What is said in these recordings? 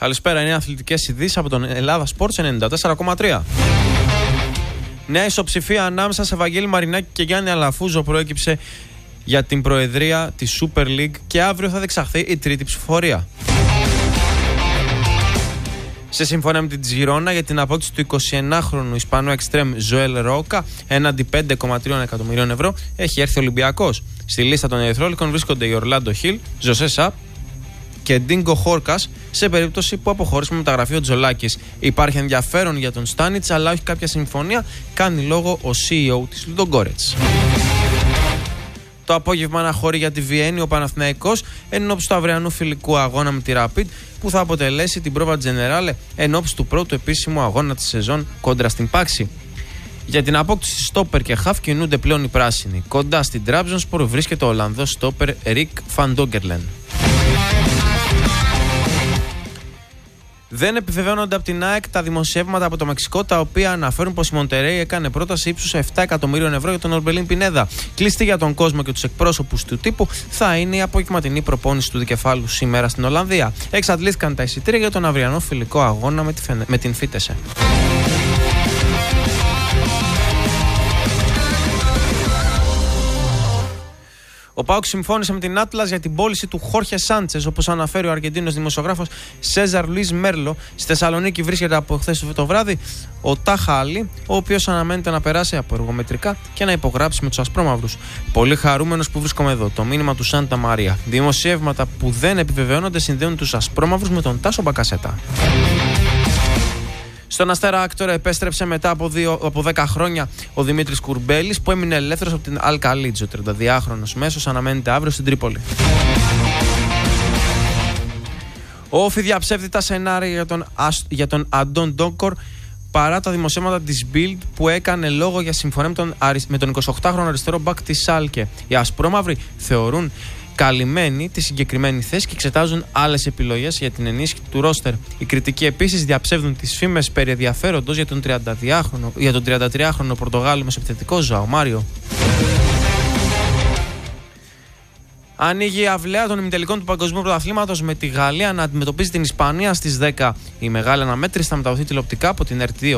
Καλησπέρα, είναι αθλητικές ειδήσεις από τον Ελλάδα Sports 94,3. Νέα ισοψηφία ανάμεσα σε Βαγγέλη Μαρινάκη και Γιάννη Αλαφούζο προέκυψε για την προεδρία της Super League και αύριο θα διεξαχθεί η τρίτη ψηφοφορία. Σε συμφωνία με την Τζιρόνα για την απόκτηση του 21χρονου Ισπανού εξτρέμ Ζωέλ Ρόκα έναντι 5,3 εκατομμυρίων ευρώ έχει έρθει ο Ολυμπιακός. Στη λίστα των ερυθρόλικων βρίσκονται οι Ορλάντο Χιλ, Ζωσέ Σαπ και Ντίνγκο Χόρκας σε περίπτωση που αποχωρήσουμε μεταγραφή ο Τζολάκης. Υπάρχει ενδιαφέρον για τον Στάνιτς, αλλά όχι κάποια συμφωνία, κάνει λόγο ο CEO της Λουντογκόρετς. Το απόγευμα αναχωρεί για τη Βιέννη ο Παναθηναϊκός ενώπιση του αυριανού φιλικού αγώνα με τη Rapid που θα αποτελέσει την πρόβα Τζενεράλε ενώπιση του πρώτου επίσημου αγώνα της σεζόν κόντρα στην Πάξη. Για την απόκτηση στόπερ και χαφ κινούνται πλέον οι πράσινοι. Κοντά στην Τραμπζονσπορ βρίσκεται ο Ολλανδός στόπερ Ρικ Φαντόγκερλεν. Δεν επιβεβαιώνονται από την ΑΕΚ τα δημοσιεύματα από το Μεξικό, τα οποία αναφέρουν πως η Μοντερέι έκανε πρόταση ύψους 7 εκατομμυρίων ευρώ για τον Ορμπελίν Πινέδα. Κλειστή για τον κόσμο και τους εκπρόσωπους του τύπου θα είναι η απογευματινή προπόνηση του δικεφάλου σήμερα στην Ολλανδία. Εξαντλήθηκαν τα εισιτήρια για τον αυριανό φιλικό αγώνα με την Φίτεσε. Ο ΠΑΟΚ συμφώνησε με την Άτλας για την πώληση του Χόρχε Σάντσες, όπως αναφέρει ο Αργεντίνος δημοσιογράφος Σέζαρ Λουίς Μέρλο. Στη Θεσσαλονίκη βρίσκεται από χθες το βράδυ ο Τάχα Άλλη, ο οποίος αναμένεται να περάσει από εργομετρικά και να υπογράψει με τους ασπρόμαυρους. Πολύ χαρούμενος που βρίσκομαι εδώ. Το μήνυμα του Σάντα Μαρία. Δημοσιεύματα που δεν επιβεβαιώνονται συνδέουν τους ασπρόμαυρους με τον Τάσο Μπακασέτα. Στον Αστέρα Άκτορα επέστρεψε μετά από 10 χρόνια ο Δημήτρης Κουρμπέλης που έμεινε ελεύθερος από την Αλκαλίτζο. 32χρονος μέσος αναμένεται αύριο στην Τρίπολη. Ο Όφι διαψεύδει τα σενάρια για τον Αντών Ντόκορ παρά τα δημοσίευματα της Bild που έκανε λόγο για συμφωνία με τον 28χρονο αριστερό μπακ της Σάλκε. Οι ασπρόμαυροι θεωρούν καλυμμένη τη συγκεκριμένη θέση και εξετάζουν άλλες επιλογές για την ενίσχυση του ρόστερ. Οι κριτικοί επίσης διαψεύδουν τις φήμες περί ενδιαφέροντος για τον 33χρονο Πορτογάλο μεσοεπιθετικό Ζωάο Μάριο. Ανοίγει η αυλαία των ημιτελικών του Παγκοσμίου Πρωταθλήματος με τη Γαλλία να αντιμετωπίζει την Ισπανία στις 10. Η μεγάλη αναμέτρηση θα μεταδοθεί τηλεοπτικά από την RT2.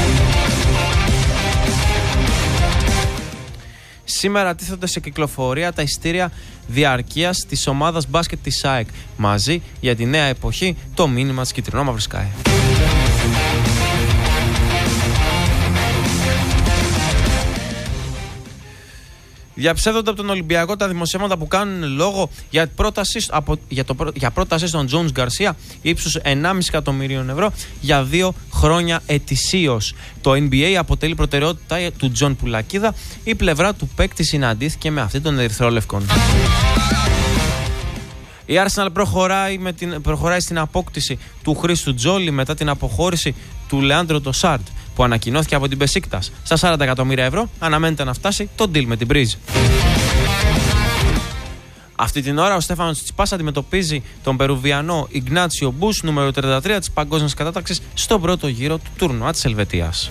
Σήμερα τίθενται σε κυκλοφορία τα ειστήρια διαρκείας της ομάδας μπάσκετ της ΑΕΚ. Μαζί για τη νέα εποχή το μήνυμα της κυτρινόμαυρης ΣΚΑΕ. Διαψεύδονται από τον Ολυμπιακό τα δημοσιεύματα που κάνουν λόγο για πρόταση στον Τζόνς Γκαρσία ύψους 1,5 εκατομμυρίων ευρώ για 2 χρόνια ετησίως. Το NBA αποτελεί προτεραιότητα του Τζον Πουλακίδα. Η πλευρά του παίκτη συναντήθηκε με αυτή των ερυθρόλευκων. Η Arsenal προχωράει στην απόκτηση του Χρήστου Τζόλι μετά την αποχώρηση του Λεάντρο Τοσάρτ που ανακοινώθηκε από την Μπεσίκτας. Στα 40 εκατομμύρια ευρώ αναμένεται να φτάσει το deal με την Μπρίζ. Αυτή την ώρα ο Στέφανος Τσιπάς αντιμετωπίζει τον Περουβιανό Ιγνάτσιο Μπούς, νούμερο 33 της παγκόσμιας κατάταξης, στον πρώτο γύρο του τουρνουά της Ελβετίας.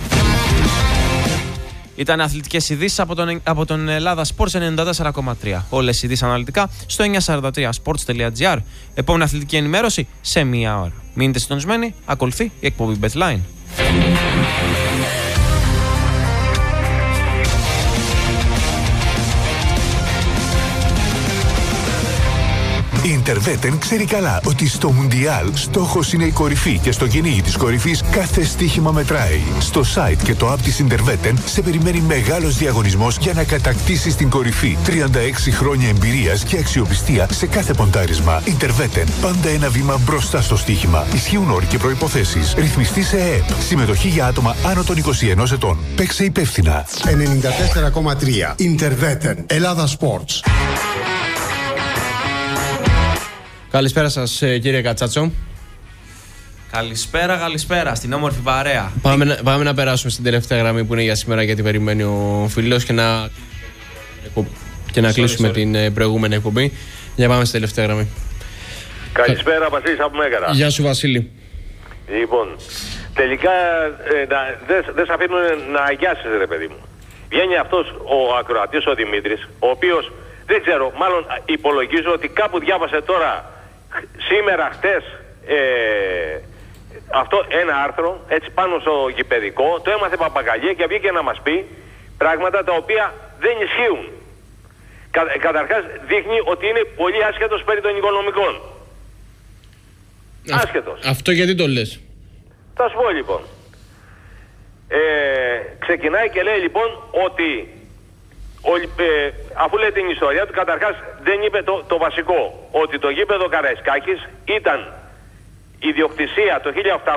Ήταν αθλητικές ειδήσεις από τον Ελλάδα Sports 94,3. Όλες οι ειδήσεις αναλυτικά στο 943sports.gr. Επόμενη αθλητική ενημέρωση σε μία ώρα. Μείνετε συντονισμένοι, ακολουθεί η εκπομπή BetLine. Η Interveten ξέρει καλά ότι στο Μουντιάλ στόχος είναι η κορυφή και στο κυνήγι της κορυφής κάθε στοίχημα μετράει. Στο site και το app της Interveten σε περιμένει μεγάλος διαγωνισμός για να κατακτήσεις την κορυφή. 36 χρόνια εμπειρίας και αξιοπιστία σε κάθε ποντάρισμα. Interveten, πάντα ένα βήμα μπροστά στο στοίχημα. Ισχύουν όροι και προϋποθέσεις. Ρυθμιστή σε ΕΕΠ. Συμμετοχή για άτομα άνω των 21 ετών. Παίξε υπεύθυνα. 94,3 Interveten, Ελλάδα Sports. Καλησπέρα σας, κύριε Κατσάτσο. Καλησπέρα στην όμορφη παρέα. Πάμε να περάσουμε στην τελευταία γραμμή που είναι για σήμερα, γιατί περιμένει ο φίλος και να κλείσουμε την προηγούμενη εκπομπή. Για πάμε στην τελευταία γραμμή. Καλησπέρα, Βασίλης από Μέγαρα. Γεια σου, Βασίλη. Λοιπόν, τελικά δεν σε αφήνουν να αγιάσεις, ρε παιδί μου. Βγαίνει αυτός ο ακροατής, ο Δημήτρης, ο οποίος δεν ξέρω, μάλλον υπολογίζω ότι κάπου διάβασε τώρα σήμερα, χτες, αυτό ένα άρθρο έτσι πάνω στο γηπεδικό, το έμαθε Παπαγαλία και βγήκε να μας πει πράγματα τα οποία δεν ισχύουν. Καταρχάς δείχνει ότι είναι πολύ άσχετος περί των οικονομικών. Άσχετος. Αυτό γιατί το λες? Θα σου πω λοιπόν. Ξεκινάει και λέει λοιπόν ότι αφού λέει την ιστορία του, καταρχάς δεν είπε το βασικό, ότι το γήπεδο Καραϊσκάκης ήταν ιδιοκτησία το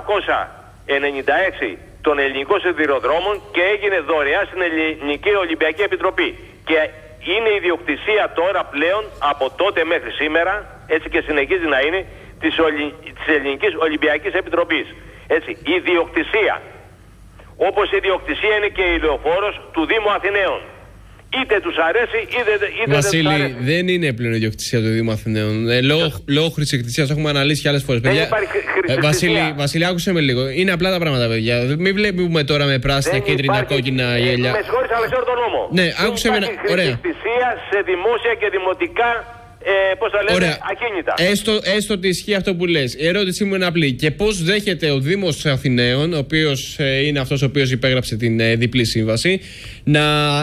1896 των ελληνικών σιδηροδρόμων και έγινε δωρεά στην Ελληνική Ολυμπιακή Επιτροπή. Και είναι ιδιοκτησία τώρα πλέον από τότε μέχρι σήμερα, έτσι και συνεχίζει να είναι, της Ελληνικής Ολυμπιακής Επιτροπής. Έτσι, ιδιοκτησία. Όπως η ιδιοκτησία είναι και η λεωφόρος του Δήμου Αθηναίων. Είτε τους αρέσει είτε Βασίλη, δεν τους αρέσει. δεν είναι πλέον ιδιοκτησία του Δήμου Αθηναίων. Λόγω χρησιοκτησίας έχουμε αναλύσει και άλλες φορές. Δεν υπάρχει χρησιοκτησία. Βασίλη, άκουσε με λίγο. Είναι απλά τα πράγματα, παιδιά. Μην βλέπουμε τώρα με πράσινα, κίτρινα, κόκκινα γέλια. Με συγχωρείς, αλλά ξέρω τον νόμο. Ναι, άκουσε με. Ωραία. Χρησιοκτησία σε δημόσια και δημοτικά πώς θα λέμε, ακίνητα. Έστω ότι ισχύει αυτό που λες. Η ερώτησή μου είναι απλή. Και πώς δέχεται ο Δήμος Αθηναίων, ο οποίος είναι αυτός ο οποίος υπέγραψε την διπλή σύμβαση, να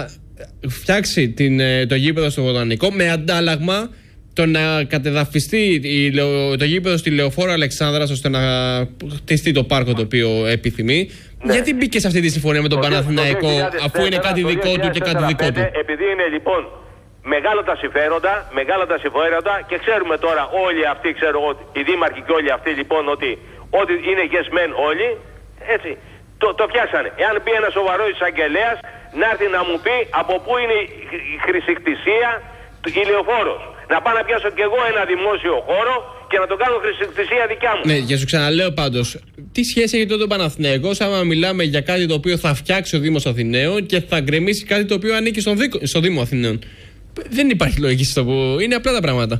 φτιάξει το γήπεδο στο Βοτανικό με αντάλλαγμα το να κατεδαφιστεί το γήπεδο στη Λεωφόρο Αλεξάνδρας ώστε να χτιστεί το πάρκο το οποίο επιθυμεί. Ναι. Γιατί μπήκε σε αυτή τη συμφωνία με τον Παναθηναϊκό, αφού είναι κάτι δικό του και κάτι δικό του? Επειδή είναι λοιπόν μεγάλα τα συμφέροντα και ξέρουμε τώρα όλοι αυτοί, ξέρω εγώ, οι δήμαρχοι και όλοι αυτοί λοιπόν ότι είναι yes men όλοι, έτσι, το πιάσανε. Εάν πει ένα σοβαρό εισαγγελέας να έρθει να μου πει από πού είναι η χρησικτησία η Λεωφόρος. Να πάω να πιάσω κι εγώ ένα δημόσιο χώρο και να το κάνω χρησικτησία δικιά μου. Ναι, και σου ξαναλέω πάντως, τι σχέση έχει τότε ο Παναθηναϊκός άμα μιλάμε για κάτι το οποίο θα φτιάξει ο Δήμος Αθηναίων και θα γκρεμίσει κάτι το οποίο ανήκει στο Δήμο Αθηναίων? Δεν υπάρχει λογική στο που είναι απλά τα πράγματα.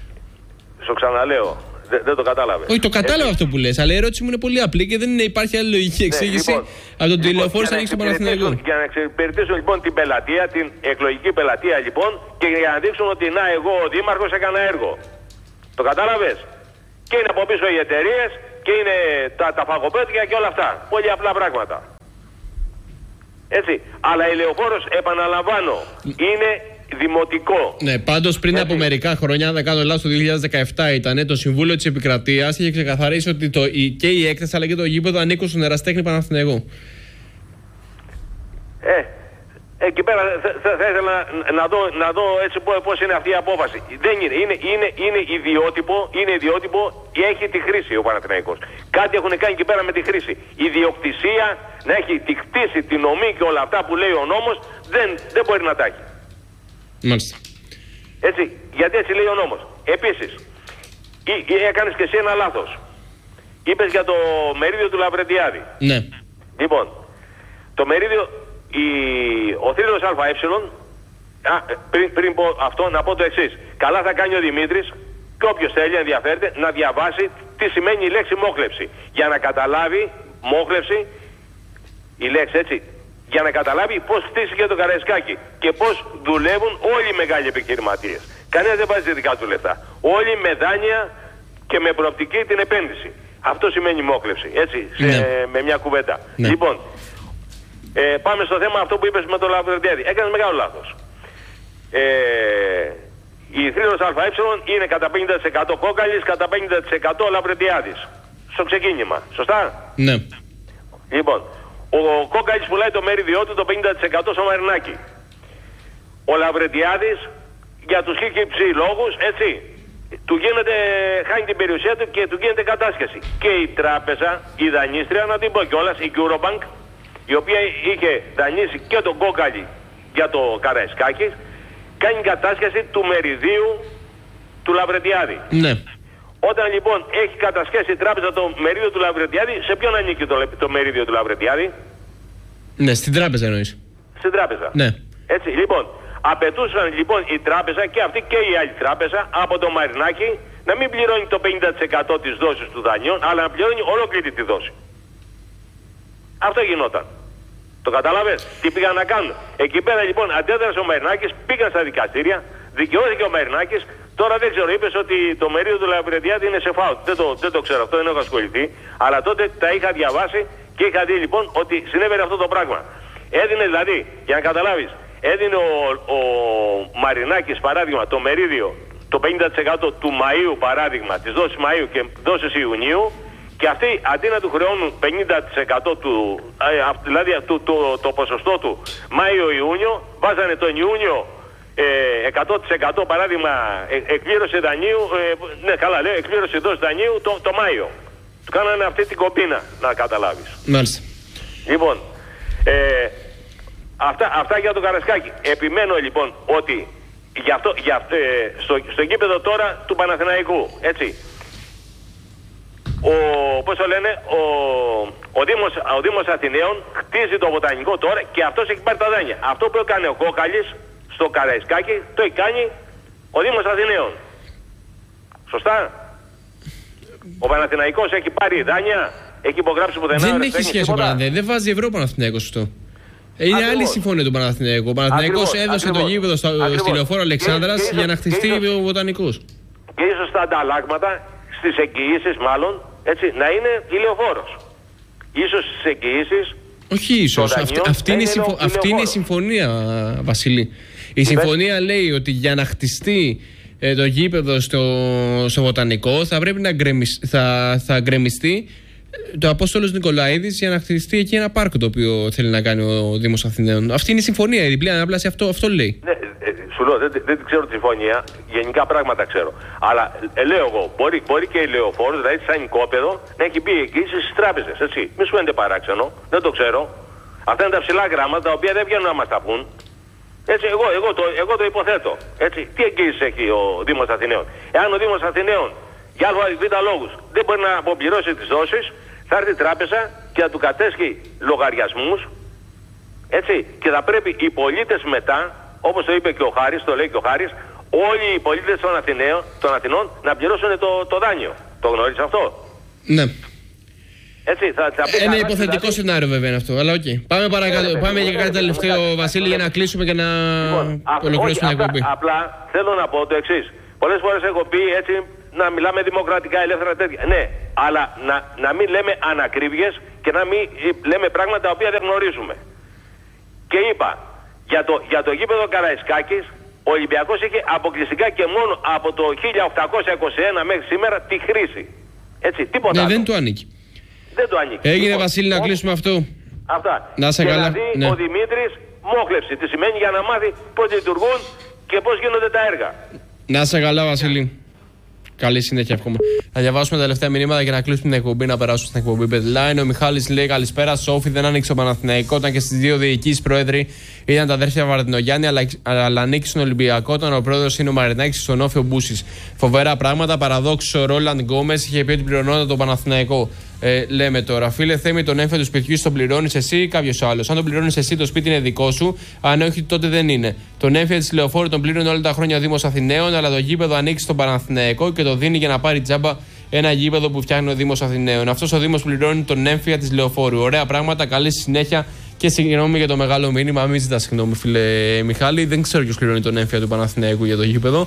Στο ξαναλέω. Δεν το κατάλαβε. Όχι, το κατάλαβα αυτό που λες, αλλά η ερώτηση μου είναι πολύ απλή και δεν υπάρχει άλλη λογική εξήγηση από τον τηλεοφόρο να ανοίξει τον Παναθηναϊκό. Για να εξυπηρετήσουν λοιπόν την πελατεία, την εκλογική πελατεία λοιπόν, και για να δείξουν ότι να, εγώ ο δήμαρχος έκανα έργο. Το κατάλαβες? Και είναι από πίσω οι εταιρείες και είναι τα φαγοπέτια και όλα αυτά. Πολύ απλά πράγματα. Έτσι. Αλλά η Λεωφόρος, επαναλαμβάνω, είναι δημοτικό. Ναι, πάντως πριν από μερικά χρόνια, αν δεν κάνω λάθος, το 2017 ήταν, το Συμβούλιο της Επικρατείας είχε ξεκαθαρίσει ότι και η έκταση αλλά και το γήπεδο ανήκουν στον Εραστέχνη Παναθηναϊκό. Εκεί πέρα θα ήθελα να δω έτσι πώς είναι αυτή η απόφαση. Δεν είναι ιδιότυπο και έχει τη χρήση ο Παναθηναϊκός. Κάτι έχουν κάνει εκεί πέρα με τη χρήση. Η ιδιοκτησία να έχει τη κτήση, τη νομή και όλα αυτά που λέει ο νόμος δεν μπορεί να τα έχει. Μάλιστα. Έτσι, γιατί έτσι λέει ο νόμος. Επίσης, έκανες και εσύ ένα λάθος. Είπες για το μερίδιο του Λαβρεντιάδη. Ναι. Λοιπόν, το μερίδιο, ο θρύλος ΑΕ, πριν πω αυτό, να πω το εξής. Καλά θα κάνει ο Δημήτρης και όποιος θέλει ενδιαφέρεται να διαβάσει τι σημαίνει η λέξη μόχλευση. Για να καταλάβει, μόχλευση, η λέξη έτσι, για να καταλάβει πώς χτίστηκε το Καραϊσκάκι και πώς δουλεύουν όλοι οι μεγάλοι επιχειρηματίες. Κανένας δεν βάζει δικά του λεφτά. Όλοι με δάνεια και με προοπτική την επένδυση. Αυτό σημαίνει μόχλευση. Έτσι, με μια κουβέντα. Ναι. Λοιπόν, πάμε στο θέμα αυτό που είπες με το Λαβρεντιάδη. Έκανες μεγάλο λάθος. Η θρύλος ΑΕ είναι κατά 50% Κόκαλης, κατά 50% Λαβρεντιάδης. Στο ξεκίνημα. Σωστά? Ναι. Λοιπόν, ο Κόκαλης πουλάει το μερίδιό του το 50% στο Μαρινάκι. Ο Λαβρεντιάδης για τους χύκυψη λόγους, έτσι, χάνει την περιουσία του και του γίνεται κατάσχεση. Και η τράπεζα, η δανείστρια, να την πω κιόλας, η Eurobank, η οποία είχε δανείσει και τον Κόκαλη για το Καραϊσκάκι, κάνει κατάσχεση του μεριδίου του Λαβρεντιάδη. Ναι. Όταν λοιπόν έχει κατασχέσει η τράπεζα το μερίδιο του Λαβρεντιάδη, σε ποιον ανήκει το μερίδιο του Λαβρεντιάδη? Ναι, στην τράπεζα εννοείς. Στην τράπεζα. Ναι. Έτσι, λοιπόν, απαιτούσαν λοιπόν η τράπεζα και αυτή και η άλλη τράπεζα από το Μαρινάκι να μην πληρώνει το 50% της δόσης του δανειών, αλλά να πληρώνει ολόκληρη τη δόση. Αυτό γινόταν. Το καταλάβες? Τι πήγαν να κάνουν? Εκεί πέρα λοιπόν αντέδρασε ο Μαρινάκης, πήγαν στα δικαστήρια, δικαιώθηκε ο Μαρινάκης, Τώρα δεν ξέρω, είπες ότι το μερίδιο του Λαμπρεντιάδη είναι σε φάουλ. Δεν το ξέρω αυτό, δεν έχω ασχοληθεί. Αλλά τότε τα είχα διαβάσει και είχα δει λοιπόν ότι συνέβαινε αυτό το πράγμα. Έδινε δηλαδή, για να καταλάβεις, έδινε ο Μαρινάκης παράδειγμα το μερίδιο το 50% του Μαΐου παράδειγμα, της δόσης Μαΐου και δόσης Ιουνίου, και αυτοί αντί να του χρεώνουν 50% δηλαδή το ποσοστό του Μάιο-Ιούνιο, βάζανε τον Ιούνιο 100% παράδειγμα εκπλήρωση δανείου, ναι καλά λέω, εκπλήρωση δόση δανείου το Μάιο. Του κάνανε αυτή την κομπίνα, να καταλάβεις. Μάλιστα. Λοιπόν, αυτά για το Καραϊσκάκη. Επιμένω λοιπόν ότι στο γήπεδο τώρα του Παναθηναϊκού, έτσι, πώς το λένε, ο Δήμος Αθηναίων χτίζει το βοτανικό τώρα και αυτός έχει πάρει τα δάνεια. Αυτό που έκανε ο Κόκαλης στο Καραϊσκάκι το έχει κάνει ο Δήμος Αθηναίων. Σωστά? Ο Παναθηναϊκός έχει πάρει δάνεια, έχει υπογράψει πουθενά. Δεν έχει σχέση ο Παναθηναϊκός, δεν βάζει ευρώ ο Παναθηναϊκός αυτό. Είναι ακριβώς άλλη συμφωνία του Παναθηναϊκού. Ο Παναθηναϊκός έδωσε το γήπεδο στη Λεωφόρο Αλεξάνδρας για να χτιστεί ο βοτανικός. Και ίσως τα ανταλλάγματα στις εγγυήσεις μάλλον, έτσι, να είναι η Λεωφόρος. Ίσως στις εγγυήσεις. Όχι ίσως. Αυτή είναι η συμφωνία, Βασίλη. Η συμφωνία λέει ότι για να χτιστεί το γήπεδο στο βοτανικό θα πρέπει θα γκρεμιστεί το Απόστολος Νικολαίδης για να χτιστεί εκεί ένα πάρκο το οποίο θέλει να κάνει ο Δήμος Αθηναίων. Αυτή είναι η συμφωνία, η διπλή ανάπλαση, αυτό λέει. Ναι, σου λέω, δεν ξέρω τη συμφωνία, γενικά πράγματα ξέρω. Αλλά λέω εγώ, μπορεί και η Λεωφόρος, δηλαδή σαν οικόπεδο, να έχει μπει εγγύηση στις τράπεζες, έτσι. Μη σου φαίνεται παράξενο, δεν το ξέρω. Αυτά είναι τα ψηλά γράμματα τα οποία δεν βγαίνουν να μας τα πούν. Έτσι, εγώ το υποθέτω. Έτσι, τι εγγύηση έχει ο Δήμος Αθηναίων? Εάν ο Δήμος Αθηναίων για ΑΒ λόγους δεν μπορεί να αποπληρώσει τις δόσεις, θα έρθει η τράπεζα και θα του κατέσχει λογαριασμούς, έτσι, και θα πρέπει οι πολίτες μετά, όπως το είπε και ο Χάρης, το λέει και ο Χάρης, όλοι οι πολίτες των Αθηνών να πληρώσουν το δάνειο. Το γνωρίζεις αυτό? Ναι. Έτσι, ένα υποθετικό σενάριο βέβαια είναι αυτό, αλλά okay. Πάμε παρακάτω. Πάμε για κάτι τελευταίο, Βασίλη, για να κλείσουμε και να ολοκληρώσουμε την εκπομπή. Απλά θέλω να πω το εξής. Πολλές φορές έχω πει έτσι να μιλάμε δημοκρατικά, ελεύθερα τέτοια. Ναι, αλλά να μην λέμε ανακρίβειες και να μην λέμε πράγματα τα οποία δεν γνωρίζουμε. Και είπα, για το γήπεδο Καραϊσκάκης, ο Ολυμπιακός είχε αποκλειστικά και μόνο από το 1821 μέχρι σήμερα τη χρήση. Έτσι, τίποτα άλλο. Δεν του ανήκει. Δεν του ανήκει. Έγινε, Βασίλη, να κλείσουμε αυτό. Αυτά. Να σε καλά. Δηλαδή ο Δημήτρης μόχλευση. Τι σημαίνει για να μάθει πώς λειτουργούν και πώς γίνονται τα έργα. Να σε καλά, Βασίλη. Καλή συνέχεια, εύχομαι. Να διαβάσουμε τα τελευταία μηνύματα και να κλείσουμε την εκπομπή, να περάσουμε στην εκπομπή Bedline. Ο Μιχάλης λέει: καλησπέρα, Σόφι. Δεν άνοιξε ο Παναθηναϊκό. Όταν και στις δύο διοικήσεις πρόεδροι ήταν τα αδέρφια Βαρδινογιάννη, αλλά ανήκει στον Ολυμπιακό. Όταν ο πρόεδρος είναι ο Μαρινάκης, στον Όφιο Μπούσης. Φοβερά πράγματα. Παραδόξου ο Ρόλαντ Γκόμες είχε πει ότι πληρωνόταν τον Παναθηναϊκό. Λέμε τώρα, φίλε Θέμη, τον έμφυα του σπιτιού τον πληρώνεις εσύ ή κάποιος άλλος? Αν τον πληρώνεις εσύ, το σπίτι είναι δικό σου. Αν όχι, τότε δεν είναι. Τον έμφυα της Λεωφόρου τον πλήρωνε όλα τα χρόνια ο Δήμος Αθηναίων, αλλά το γήπεδο ανήκει στον Παναθηναϊκό και το δίνει για να πάρει τζάμπα ένα γήπεδο που φτιάχνει ο Δήμος Αθηναίων. Αυτός ο Δήμος πληρώνει τον έμφυα της Λεωφόρου. Ωραία πράγματα, καλή συνέχεια και συγγνώμη για το μεγάλο μήνυμα. Μην ζητάς συγγνώμη, φίλε Μιχάλη. Δεν ξέρω ποιος πληρώνει τον έμφυα του Παναθηναϊκού για το γήπεδο.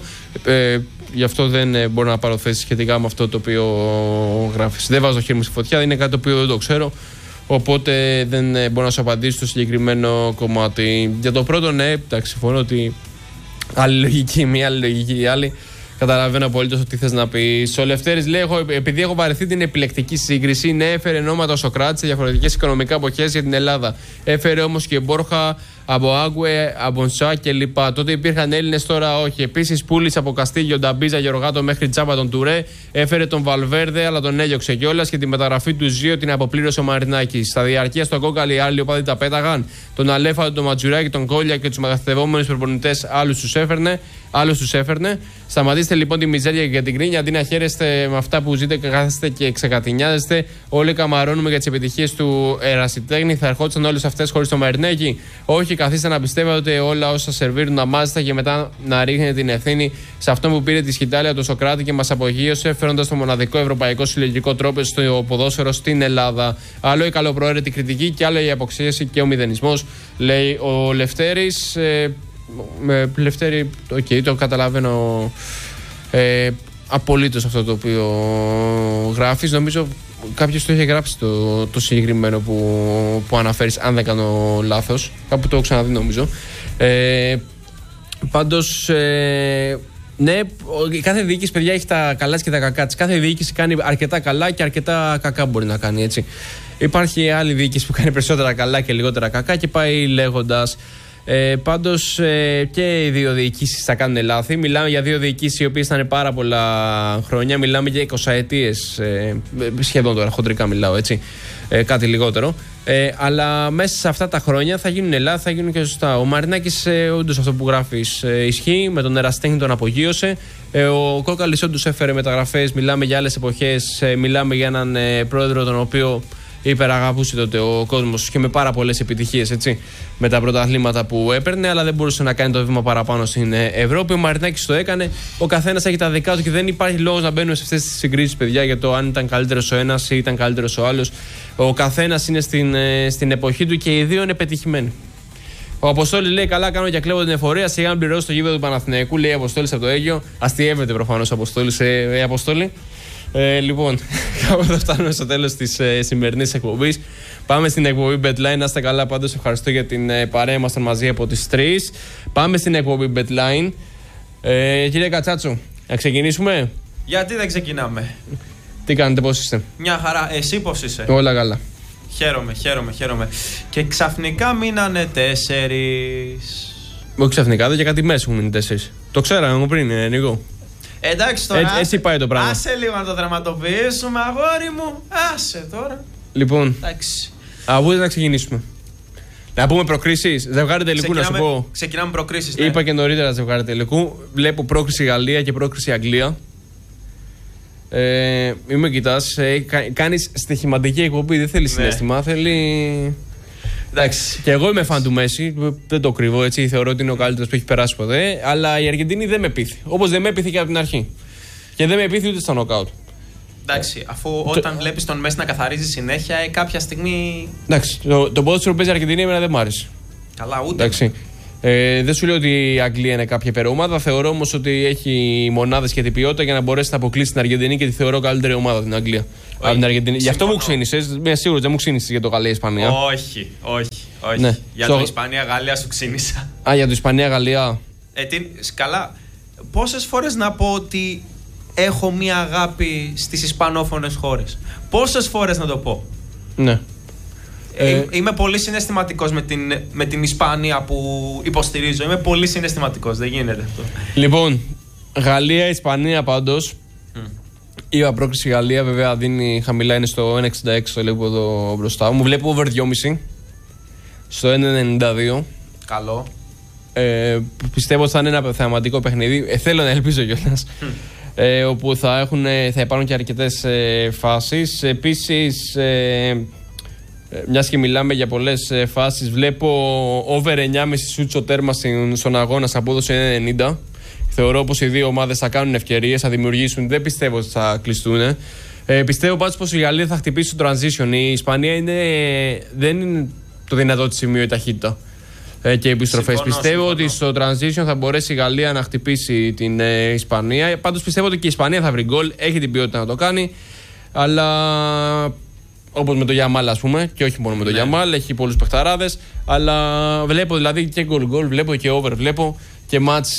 Γι' αυτό δεν μπορώ να πάρω θέση σχετικά με αυτό το οποίο γράφεις. Δεν βάζω το χέρι μου στη φωτιά, είναι κάτι το οποίο δεν το ξέρω. Οπότε δεν μπορώ να σου απαντήσω στο συγκεκριμένο κομμάτι. Για το πρώτο, ναι, εντάξει, συμφωνώ ότι άλλη λογική η μία, άλλη λογική η άλλη. Καταλαβαίνω απολύτως τι θες να πεις. Ο Λευτέρης λέει: επειδή έχω βαρεθεί την επιλεκτική σύγκριση, ναι, έφερε ονόματα ο Σοκράτης σε διαφορετικές οικονομικά εποχές για την Ελλάδα. Έφερε όμως και Μπόρχα από Άγκουε, από Νσά κλπ. Τότε υπήρχαν Έλληνες, τώρα όχι. Επίσης, πούλησε από Καστίγιο, Νταμπίζα, Γεωργάτο μέχρι Τζάμπα τον Τουρέ. Έφερε τον Βαλβέρδε, αλλά τον έδιωξε κιόλας και τη μεταγραφή του Ζίο την αποπλήρωσε ο Μαρινάκης. Στα διαρκεία στον Κόκαλη, άλλοι οπαδοί τα πέταγαν. Τον Αλέφαντο, τον Ματζουράκη, τον Κόλια και τους μεταθετευόμενους προπονητές, άλλους τους έφερνε. Σταματήστε λοιπόν τη μιζέρια και την κρίνια. Αντί να χαίρεστε με αυτά που ζείτε και κάθεστε και ξεκατηνιάζεστε, όλοι καμαρώνουμε για τις επιτυχίες του ερασιτέχνη. Θα ερχόντουσαν όλες αυτές χωρίς το Μαρινάκη? Όχι, καθίστε να πιστεύετε ότι όλα όσα σερβίρουν να μάζετε και μετά να ρίχνετε την ευθύνη σε αυτόν που πήρε τη σκητάλια του Σοκράτη και μας απογείωσε, φέροντας το μοναδικό ευρωπαϊκό συλλογικό τρόπο στο ποδόσφαιρο στην Ελλάδα. Άλλο η καλοπροαίρετη κριτική και άλλο η αποξίαση και ο μηδενισμός, λέει ο Λευτέρης. Λευτέρη, το καταλαβαίνω Απολύτως αυτό το οποίο γράφεις. Νομίζω κάποιος το είχε γράψει το συγκεκριμένο που αναφέρεις, αν δεν κάνω λάθος. Κάπου το έχω ξαναδεί νομίζω. Πάντως, ναι, κάθε διοίκηση, παιδιά, έχει τα καλά και τα κακά της. Κάθε διοίκηση κάνει αρκετά καλά και αρκετά κακά μπορεί να κάνει, έτσι. Υπάρχει άλλη διοίκηση που κάνει περισσότερα καλά και λιγότερα κακά και πάει λέγοντας. Πάντως και οι δύο διοικήσεις θα κάνουν λάθη. Μιλάμε για δύο διοικήσεις οι οποίες ήταν πάρα πολλά χρόνια. Μιλάμε για 20 ετίες, σχεδόν τώρα, χοντρικά μιλάω, έτσι. Κάτι λιγότερο. Αλλά μέσα σε αυτά τα χρόνια θα γίνουν λάθη, θα γίνουν και σωστά. Ο Μαρινάκης, όντως αυτό που γράφεις ισχύει. Με τον ερασιτέχνη τον απογείωσε. Ο Κόκαλης όντως έφερε μεταγραφές. Μιλάμε για άλλες εποχές. Μιλάμε για έναν πρόεδρο τον οποίο υπεραγαπούσε τότε ο κόσμος και με πάρα πολλές επιτυχίες, έτσι, με τα πρωταθλήματα που έπαιρνε, αλλά δεν μπορούσε να κάνει το βήμα παραπάνω στην Ευρώπη. Ο Μαρινάκης το έκανε. Ο καθένας έχει τα δικά του και δεν υπάρχει λόγος να μπαίνουμε σε αυτές τις συγκρίσεις, παιδιά, για το αν ήταν καλύτερος ο ένας ή ήταν καλύτερος ο άλλος. Ο καθένας είναι στην εποχή του και οι δύο είναι πετυχημένοι. Ο Αποστόλης λέει: καλά, κάνω και κλέβω την εφορία. Σιγά να πληρώσω το γήπεδο του Παναθηναϊκού, λέει ο Αποστόλης από το Αίγιο. Αστειεύεται προφανώς ο Αποστόλης, Αποστόλη. Λοιπόν, κάπου εδώ φτάνουμε στο τέλος της σημερινής εκπομπής. Πάμε στην εκπομπή BetLine. Να είστε καλά, πάντως ευχαριστώ για την παρέα μας μαζί από τις 3. Πάμε στην εκπομπή BetLine. Κύριε Κατσάτσο, να ξεκινήσουμε? Γιατί δεν ξεκινάμε? Τι κάνετε, πώς είστε? Μια χαρά, εσύ πώς είσαι? Όλα καλά. Χαίρομαι. Και ξαφνικά μείνανε 4. Όχι ξαφνικά, εδώ και κάτι μέρες έχουν μείνει 4. Το ξέραμε εγώ πριν, Νίκο. Εντάξει τώρα. Έτσι πάει το πράγμα. Άσε λίγο να το δραματοποιήσουμε, αγόρι μου. Άσε τώρα. Λοιπόν, εντάξει. Από να ξεκινήσουμε. Να πούμε προκρίσεις. Ζευγάρι τελικού, να σου πω. Ξεκινάμε προκρίσεις. Ναι. Είπα και νωρίτερα ζευγάρι τελικού. Βλέπω πρόκριση Γαλλία και πρόκριση Αγγλία. Μην κοιτάς. Κάνεις στοιχηματική εκπομπή. Δεν θέλει συναίσθημα. Θέλει. Εντάξει. Και εγώ είμαι φαν του Μέση. Δεν το κρύβω, έτσι. Θεωρώ ότι είναι ο καλύτερος που έχει περάσει ποτέ. Αλλά η Αργεντινή δεν με πείθει. Όπως δεν με πείθει και από την αρχή. Και δεν με πείθει ούτε στα νοκάουτ. Εντάξει, αφού όταν βλέπεις τον Μέση να καθαρίζει συνέχεια, κάποια στιγμή. Εντάξει, το ποδόσφαιρο που παίζει η Αργεντινή εμένα δεν μ' άρεσε. Καλά, ούτε. Εντάξει. Δεν σου λέω ότι η Αγγλία είναι κάποια υπερομάδα. Θεωρώ όμως ότι έχει μονάδες και την ποιότητα για να μπορέσει να αποκλείσει την Αργεντινή και τη θεωρώ καλύτερη ομάδα την Αγγλία. Από την Αργεντινή. Γι' αυτό μου ξύνησες. Είμαι σίγουρος, δεν μου ξύνησες για το Γαλλία-Ισπανία. Όχι. Ναι. Για το Ισπανία-Γαλλία σου ξύνησα. Α, για το Ισπανία-Γαλλία. Καλά. Πόσες φορές να πω ότι έχω μία αγάπη στις ισπανόφωνες χώρες? Πόσες φορές να το πω? Ναι. Είμαι πολύ συναισθηματικός με την Ισπανία που υποστηρίζω. Είμαι πολύ συναισθηματικός. Δεν γίνεται αυτό. Λοιπόν, Γαλλία-Ισπανία πάντως. Είπα πρόκριση Γαλλία, βέβαια δίνει χαμηλά, είναι στο 1,66, το βλέπω εδώ μπροστά μου. Βλέπω over 2,5 στο 1,92. Καλό. Πιστεύω ότι θα είναι ένα θεαματικό παιχνίδι. Θέλω να ελπίζω κιόλας. Όπου θα υπάρχουν και αρκετές φάσεις. Επίσης, μιας και μιλάμε για πολλές φάσεις, βλέπω over 9,5 σούτσο τέρμα στον αγώνα σε απόδοση 1,90. Θεωρώ πως οι δύο ομάδες θα κάνουν ευκαιρίες, θα δημιουργήσουν. Δεν πιστεύω ότι θα κλειστούν. Πιστεύω πάντως πως η Γαλλία θα χτυπήσει το transition. Η Ισπανία δεν είναι το δυνατό της σημείο η ταχύτητα και οι επιστροφές. Πιστεύω ότι στο transition θα μπορέσει η Γαλλία να χτυπήσει την Ισπανία. Πάντως πιστεύω ότι και η Ισπανία θα βρει γκολ. Έχει την ποιότητα να το κάνει. Αλλά όπως με το Γιαμάλ, ας πούμε, και όχι μόνο με το Γιαμάλ, έχει πολλούς παιχταράδες. Αλλά βλέπω δηλαδή και γκολ, βλέπω και over, βλέπω και μάτς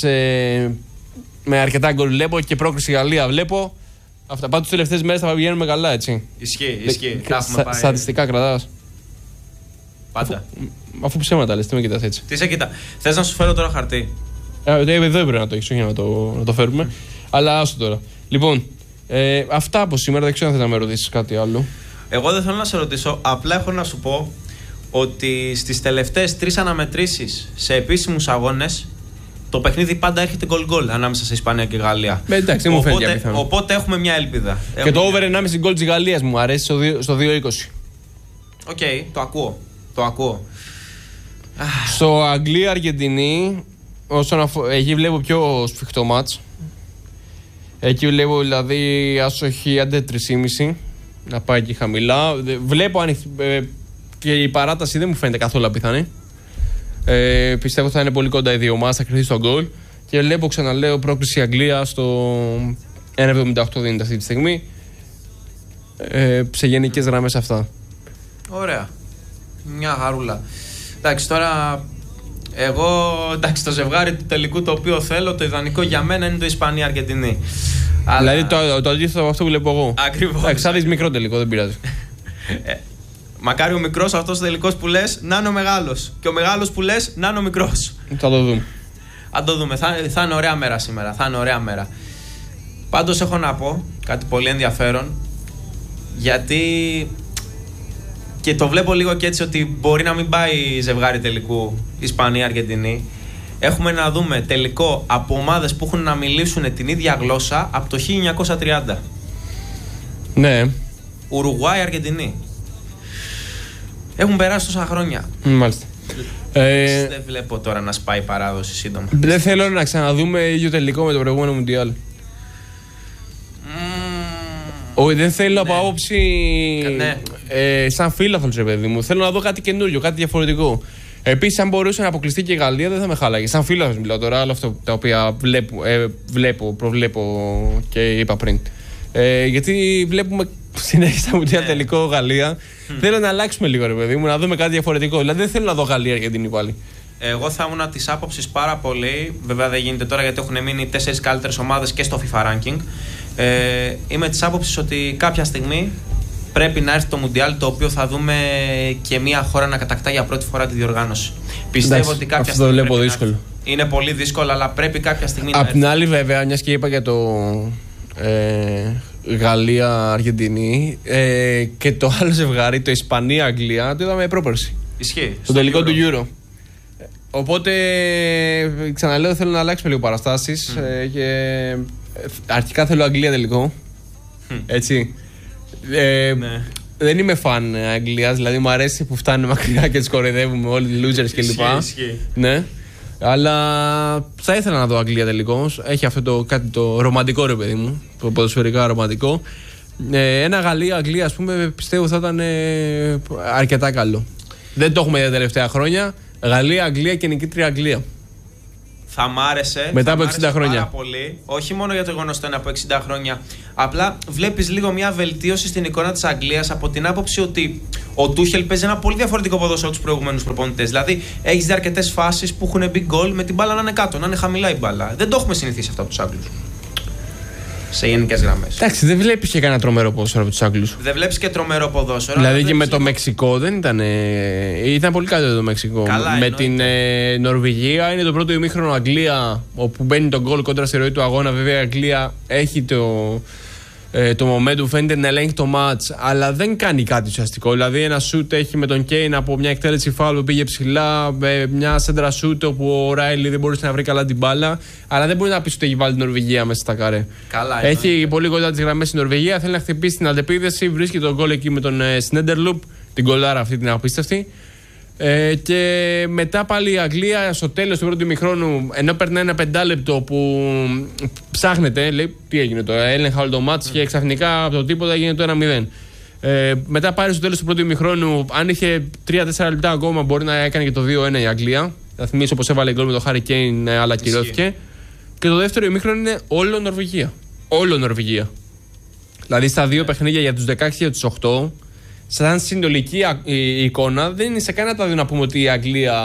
με αρκετά γκολ, βλέπω και πρόκριση Γαλλία, βλέπω. Αυτά πάντως τις τελευταίες μέρες θα βγαίνουμε καλά, έτσι. Ισχύει. Στατιστικά κρατάς. Πάντα. Αφού ψέματα λες, τι με κοιτάς έτσι? Τι σε κοιτά. Θες να σου φέρω τώρα χαρτί? Εδώ έπρεπε να το έχεις, όχι να το φέρουμε. Αλλά άστο τώρα. Λοιπόν, αυτά από σήμερα, δεν ξέρω αν θες να με ρωτήσεις κάτι άλλο. Εγώ δεν θέλω να σε ρωτήσω, απλά έχω να σου πω ότι στις τελευταίες 3 αναμετρήσεις σε επίσημους αγώνες το παιχνίδι πάντα έρχεται γκολ ανάμεσα σε Ισπανία και Γαλλία. Εντάξει, δεν μου φαίνεται απίθανο. Οπότε έχουμε μια ελπίδα. Και το over 1,5 γκολ της Γαλλίας μου αρέσει στο 2,20. Οκ, το ακούω. Στο Αγγλία-Αργεντινή, εκεί βλέπω πιο σφιχτό μάτς. Εκεί βλέπω δηλαδή άσοχη άντε 3,5. Να πάει εκεί χαμηλά. Βλέπω και η παράταση δεν μου φαίνεται καθόλου απίθανη. Πιστεύω θα είναι πολύ κοντά οι δύο ομάδες, θα κρυθεί στο γκολ. Και Και βλέπω, ξαναλέω, πρόκριση Αγγλία στο 1,78 δίνεται αυτή τη στιγμή. Σε γενικές γραμμές αυτά. Ωραία. Μια χαρούλα. Εντάξει, τώρα εγώ, το ζευγάρι του τελικού το οποίο θέλω, το ιδανικό για μένα είναι το Ισπανία-Αργεντινή. Δηλαδή το αντίθετο από αυτό που βλέπω εγώ. Ακριβώς. Εντάξει, θα δεις μικρό τελικό, δεν πειράζει. Μακάρι ο μικρός αυτός ο τελικός που λες να είναι ο μεγάλος. Και ο μεγάλος που λες να είναι ο μικρός. Θα το δούμε. Αν το δούμε. Θα είναι ωραία μέρα σήμερα. Θα είναι ωραία μέρα. Πάντως έχω να πω κάτι πολύ ενδιαφέρον. Γιατί και το βλέπω λίγο και έτσι ότι μπορεί να μην πάει ζευγάρι τελικού Ισπανία-Αργεντινή. Έχουμε να δούμε τελικό από ομάδες που έχουν να μιλήσουν την ίδια γλώσσα από το 1930. Ναι. Ουρουγουάη-Αργεντινή. Έχουν περάσει τόσα χρόνια. Μάλιστα. Δεν βλέπω τώρα να σπάει η παράδοση σύντομα. Δεν θέλω να ξαναδούμε ίδιο τελικό με το προηγούμενο Μουντιάλ. Όχι, δεν θέλω από άποψη. Ναι. Σαν φίλαθλος, ρε παιδί μου. Θέλω να δω κάτι καινούριο, κάτι διαφορετικό. Επίσης, αν μπορούσε να αποκλειστεί και η Γαλλία, δεν θα με χάλαγε. Σαν φίλαθλος μιλάω τώρα, όλα αυτά τα οποία προβλέπω και είπα πριν. Γιατί βλέπουμε συνέχεια στα Μουντιάλ τελικό Γαλλία. Θέλω να αλλάξουμε λίγο, ρε παιδί μου, να δούμε κάτι διαφορετικό. Δηλαδή, δεν θέλω να δω Γαλλία για την πάλι. Εγώ θα ήμουν τη άποψη πάρα πολύ. Βέβαια, δεν γίνεται τώρα γιατί έχουν μείνει 4 καλύτερες ομάδες και στο FIFA ranking. Είμαι τη άποψη ότι κάποια στιγμή πρέπει να έρθει το Μουντιάλ, το οποίο θα δούμε και μια χώρα να κατακτά για πρώτη φορά τη διοργάνωση. Πιστεύω ότι κάποια στιγμή. Αυτό το βλέπω δύσκολο. Είναι πολύ δύσκολο, αλλά πρέπει κάποια στιγμή να έρθει. Απ' την άλλη, βέβαια, μια και είπα για το Γαλλία-Αργεντινή, και το άλλο ζευγάρι, το Ισπανία-Αγγλία, το είδαμε πρόπερση. Ισχύει. Στο τελικό του Euro. Οπότε, ξαναλέω, θέλω να αλλάξουμε λίγο παραστάσεις. Και αρχικά θέλω Αγγλία τελικό. Έτσι. Ναι. Δεν είμαι φαν Αγγλίας, δηλαδή μου αρέσει που φτάνουν μακριά και τις κοροϊδεύουμε όλοι οι losers κλπ. Ναι. Αλλά θα ήθελα να δω Αγγλία τελικώς. Έχει αυτό κάτι το ρομαντικό, ρε παιδί μου. Το ποδοσφαιρικά ρομαντικό. Ένα Γαλλία-Αγγλία, ας πούμε, πιστεύω θα ήταν αρκετά καλό. Δεν το έχουμε τα τελευταία χρόνια. Γαλλία-Αγγλία και νικήτρια Αγγλία. Θα μ' άρεσε. Μετά από 60 χρόνια. Πάρα πολύ. Όχι μόνο για το γεγονός ότι είναι από 60 χρόνια. Απλά βλέπεις λίγο μια βελτίωση στην εικόνα της Αγγλίας από την άποψη ότι ο Τούχελ παίζει ένα πολύ διαφορετικό ποδόσφαιρο από τους προηγούμενους προπονητές. Δηλαδή έχεις δει αρκετές φάσεις που έχουν μπει γκολ με την μπάλα να είναι κάτω, να είναι χαμηλά η μπάλα. Δεν το έχουμε συνηθίσει αυτό από τους Άγγλους. Σε γενικές γραμμές. Εντάξει, δεν βλέπεις και κανένα τρομερό ποδόσφαιρο από τους Άγγλους. Δεν βλέπεις και τρομερό ποδόσφαιρο. Δηλαδή και με το Μεξικό δεν ήταν. Ήταν πολύ καλύτερο το Μεξικό. Καλά, με την Νορβηγία είναι το πρώτο ημίχρονο Αγγλία, όπου μπαίνει το γκολ κόντρα στη ροή του αγώνα. Βέβαια η Αγγλία έχει το momentum, φαίνεται να ελέγχει το match, αλλά δεν κάνει κάτι ουσιαστικό. Δηλαδή ένα σουτ έχει με τον Κέιν από μια εκτέλεση φάουλ που πήγε ψηλά, μια σέντρα σουτ όπου ο Ράιλι δεν μπορούσε να βρει καλά την μπάλα, αλλά δεν μπορεί να πει ότι έχει βάλει την Νορβηγία μέσα στα καρέ. Καλά, έχει πολύ κοντά τις γραμμές η Νορβηγία, θέλει να χτυπήσει την αντεπίδεση, βρίσκει τον γκολ εκεί με τον Σνέντερλουπ, την γκολάρα αυτή την απίστευτη. Και μετά πάλι η Αγγλία στο τέλος του πρώτου ημιχρόνου, ενώ περνάει ένα 5 που ψάχνεται, λέει τι έγινε τώρα, έλεγχα όλο το μάτς και ξαφνικά από το τίποτα έγινε το 1-0. Μετά πάλι στο τέλος του πρώτου ημιχρόνου, αν είχε 3-4 λεπτά ακόμα, μπορεί να έκανε και το 2-1 η Αγγλία. Θα θυμίσω πως έβαλε γκολ με το Harry Kane, αλλά κυρώθηκε. Και το δεύτερο ημίχρονο είναι όλο Νορβηγία. Όλο Νορβηγία. Δηλαδή στα δύο παιχνίδια για τους 16 και τους 8. Σαν συνολική εικόνα δεν είναι σε κανένα τα δύο να πούμε ότι η Αγγλία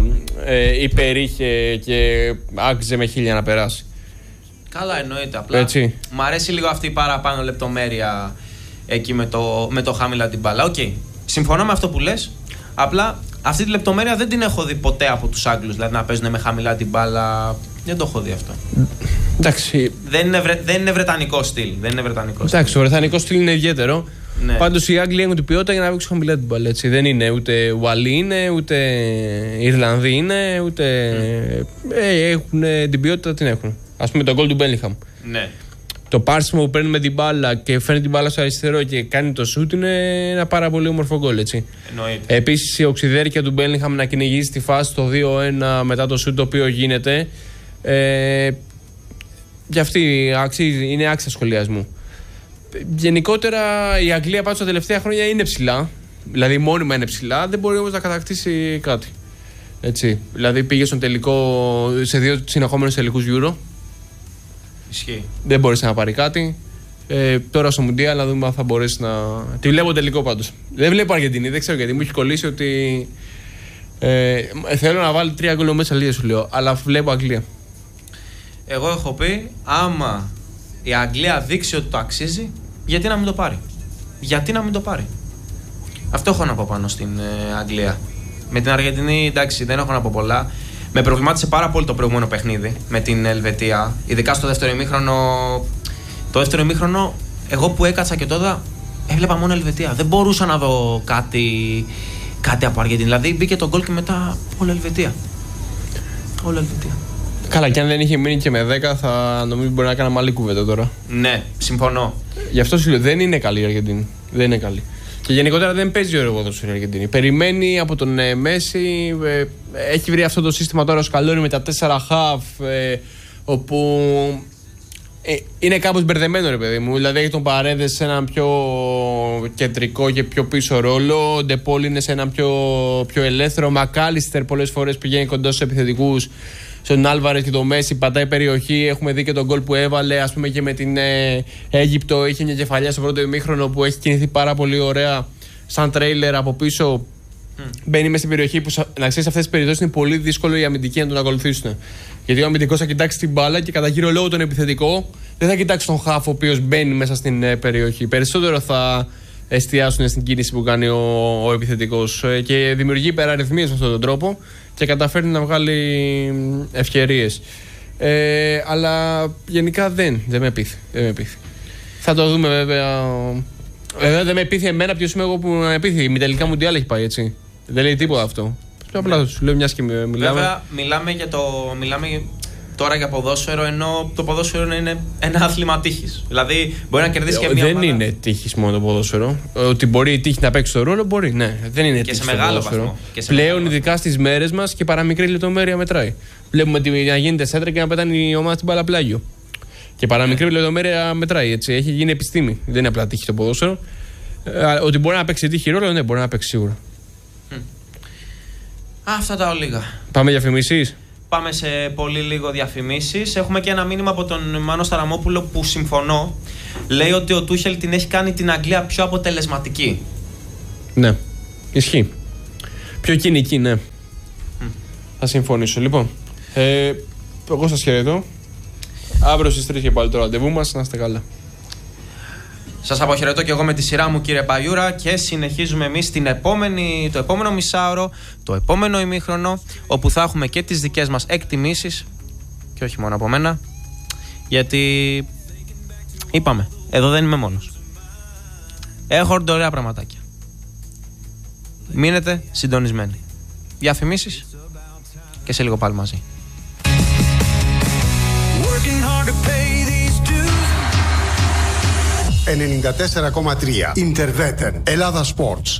υπερήχε και άξιζε με 1000 να περάσει. Καλά, εννοείται. Απλά μ' αρέσει λίγο αυτή η παραπάνω λεπτομέρεια εκεί με το χαμηλά την μπάλα. Οκ. Συμφωνώ με αυτό που λες. Απλά αυτή τη λεπτομέρεια δεν την έχω δει ποτέ από τους Άγγλους. Δηλαδή να παίζουν με χαμηλά την μπάλα. Δεν το έχω δει αυτό. Εντάξει. Δεν είναι βρετανικό στυλ. Εντάξει, το βρετανικό στυλ είναι ιδιαίτερο. Ναι. Πάντως οι Άγγλοι έχουν την ποιότητα για να παίξουν χαμηλά την μπάλα. Δεν είναι ούτε Ουαλοί είναι, ούτε Ιρλανδοί είναι, ούτε. Έχουν την ποιότητα, την έχουν. Ας πούμε τον γκολ του Μπέλιγχαμ. Ναι. Το πάρσιμο που παίρνει με την μπάλα και φέρνει την μπάλα στο αριστερό και κάνει το σούτ είναι ένα πάρα πολύ όμορφο γκολ, έτσι. Επίσης η οξυδέρκεια του Μπέλιγχαμ να κυνηγήσει τη φάση το 2-1 μετά το σούτ το οποίο γίνεται. Για αυτή είναι άξια σχολιασμού. Γενικότερα η Αγγλία πάντως τα τελευταία χρόνια είναι ψηλά. Δηλαδή μόνιμα είναι ψηλά, δεν μπορεί όμως να κατακτήσει κάτι. Έτσι. Δηλαδή πήγε στον τελικό, σε 2 συνεχόμενους τελικούς Euro. Ισχύει. Δεν μπορούσε να πάρει κάτι. Τώρα στο Μουντιάλ να δούμε αν θα μπορέσει να. Τη βλέπω τελικό πάντως. Δεν βλέπω Αργεντινή, δεν ξέρω γιατί. Μου έχει κολλήσει ότι. Θέλω να βάλει 3 γκολ μέσα λίγα, σου λέω. Αλλά βλέπω Αγγλία. Εγώ έχω πει, άμα η Αγγλία δείξει ότι το αξίζει, γιατί να μην το πάρει. Γιατί να μην το πάρει. Αυτό έχω να πω πάνω στην Αγγλία. Με την Αργεντινή, εντάξει, δεν έχω να πω πολλά. Με προβλημάτισε πάρα πολύ το προηγούμενο παιχνίδι με την Ελβετία. Ειδικά στο δεύτερο ημίχρονο. Το δεύτερο ημίχρονο, εγώ που έκατσα και τότε έβλεπα μόνο Ελβετία. Δεν μπορούσα να δω κάτι από Αργεντινή. Δηλαδή μπήκε το γκολ και μετά όλη Ελβετία. Όλη Ελβετία. Καλά, και αν δεν είχε μείνει και με 10, θα νομίζω μπορεί να κάναμε άλλη κουβέντα τώρα. Ναι, συμφωνώ. Γι' αυτό σου λέω, δεν είναι καλή η Αργεντινή. Δεν είναι καλή. Και γενικότερα δεν παίζει ωραίο ποδόσφαιρο η Αργεντινή. Περιμένει από τον Μέση. Έχει βρει αυτό το σύστημα τώρα ο Σκαλόνι με τα 4 half. Όπου είναι κάπως μπερδεμένο, ρε παιδί μου. Δηλαδή έχει τον Παρέδες σε έναν πιο κεντρικό και πιο πίσω ρόλο. Ο Ντεπόλ είναι σε έναν πιο ελεύθερο. Μακάλιστερ πολλές φορές πηγαίνει κοντά στους επιθετικούς. Στον Άλβαρες και τον Μέση πατάει περιοχή. Έχουμε δει και τον γκολ που έβαλε, ας πούμε, και με την Αίγυπτο. Είχε μια κεφαλιά στο πρώτο ημίχρονο που έχει κινηθεί πάρα πολύ ωραία. Σαν τρέιλερ από πίσω. Μπαίνει μέσα στην περιοχή που, να ξέρεις, σε αυτές τις περιπτώσεις είναι πολύ δύσκολο οι αμυντικοί να τον ακολουθήσουν. Γιατί ο αμυντικός θα κοιτάξει την μπάλα και κατά κύριο λόγο τον επιθετικό δεν θα κοιτάξει τον χάφ ο οποίος μπαίνει μέσα στην περιοχή. Περισσότερο θα εστιάσουν στην κίνηση που κάνει ο επιθετικός και δημιουργεί υπεραριθμίες με αυτόν τον τρόπο και καταφέρνει να βγάλει ευκαιρίες. Αλλά γενικά δεν με πείθει. Θα το δούμε βέβαια. Δεν με πείθει εμένα, ποιος είμαι εγώ που με πείθει. Η τελικά Μουντιάλ έχει πάει, έτσι. Δεν λέει τίποτα αυτό. Απλά σου λέω, μιας και μιλάμε. Βέβαια, μιλάμε τώρα για ποδόσφαιρο, ενώ το ποδόσφαιρο είναι ένα άθλημα τύχης. Δηλαδή, μπορεί να κερδίσει και μια Δεν ομάδα. είναι τύχης μόνο το ποδόσφαιρο. Ότι μπορεί η τύχη να παίξει το ρόλο, μπορεί. Ναι, δεν είναι τύχης. Και σε μεγάλο βαθμό. Πλέον, ειδικά στις μέρες μας, και παραμικρή λεπτομέρεια μετράει. Βλέπουμε να γίνεται σέντρα και να πετάνε η ομάδα στην μπαλαπλάγιο. Και παραμικρή λεπτομέρεια μετράει, έτσι. Έχει γίνει επιστήμη. Δεν είναι απλά τύχη το ποδόσφαιρο. Ότι μπορεί να παίξει τύχη ρόλο, ναι, μπορεί να παίξει σίγουρα. Αυτά τα ολίγα. Πάμε διαφημίσεις. Πάμε σε πολύ λίγο διαφημίσεις. Έχουμε και ένα μήνυμα από τον Μάνο Σταραμόπουλο που συμφωνώ. Λέει ότι ο Τούχελ την έχει κάνει την Αγγλία πιο αποτελεσματική. Ναι, ισχύει. Πιο κοινική, ναι. Θα συμφωνήσω. Λοιπόν, εγώ σας χαιρετώ. Αύριο στις 3 και πάλι το ραντεβού μας. Να είστε καλά. Σας αποχαιρετώ και εγώ με τη σειρά μου, κύριε Παγιούρα, και συνεχίζουμε εμείς το επόμενο μισάωρο, το επόμενο ημίχρονο, όπου θα έχουμε και τις δικές μας εκτιμήσεις και όχι μόνο από μένα, γιατί είπαμε, εδώ δεν είμαι μόνος. Έχω ωραία πραγματάκια. Μείνετε συντονισμένοι. Διαφημίσεις και σε λίγο πάλι μαζί. 94,3 Ιντερβέτεν Ελλάδα Sports.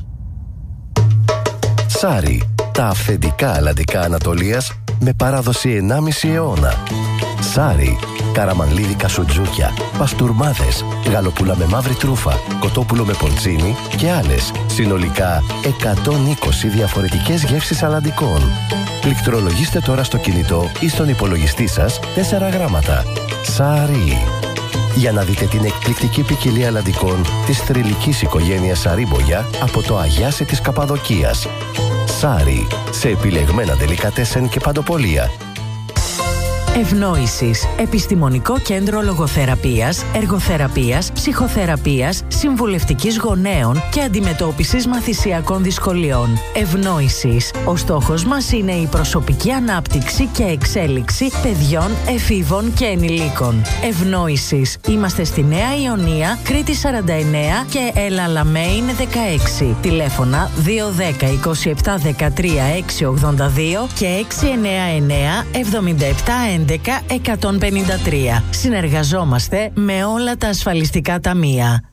Σάρι, τα αυθεντικά αλλαντικά Ανατολίας με παράδοση 1,5 αιώνα. Σάρι, καραμανλίδικα σουτζούκια, παστούρμάδες, γαλοπούλα με μαύρη τρούφα, κοτόπουλο με πορτσίνι και άλλες. Συνολικά 120 διαφορετικές γεύσεις αλλαντικών. Πληκτρολογήστε τώρα στο κινητό ή στον υπολογιστή σας 4 γράμματα. Σάρι. Για να δείτε την εκπληκτική ποικιλία αλλαντικών της θρυλικής οικογένειας Σαρίμπογια από το Αγιάσι της Καπαδοκίας. Σάρι, σε επιλεγμένα ντελικατέσεν και παντοπολία. Ευνόησης. Επιστημονικό κέντρο λογοθεραπείας, εργοθεραπείας, ψυχοθεραπείας, συμβουλευτικής γονέων και αντιμετώπισης μαθησιακών δυσκολιών. Ευνόησης. Ο στόχος μας είναι η προσωπική ανάπτυξη και εξέλιξη παιδιών, εφήβων και ενηλίκων. Ευνόησης. Είμαστε στη Νέα Ιωνία, Κρήτη 49 και Ελαλαμέιν 16. Τηλέφωνα 210 27 13 682 και 699 77 11-153. Συνεργαζόμαστε με όλα τα ασφαλιστικά ταμεία.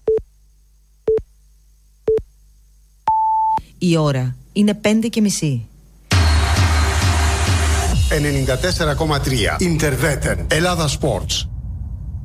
Η ώρα είναι 5:30. 94,3 Ιντερβέτεν Ελλάδα Sports.